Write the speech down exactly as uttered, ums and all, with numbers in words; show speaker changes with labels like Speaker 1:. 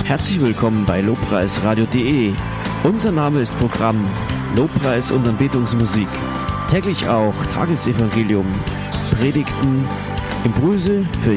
Speaker 1: Herzlich willkommen bei lobpreisradio punkt de. Unser Name ist Programm Lobpreis und Anbetungsmusik. Täglich auch Tagesevangelium, Predigten, Impulse für